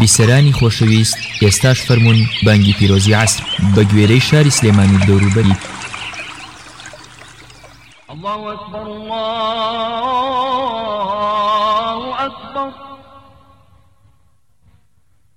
بیسەرانی خۆشەویست ئێستاش فەرمونون بانگی پیرۆزی عەسر بە گوێرەی شاری سلێمانی دەوروبەری. الله أكبر الله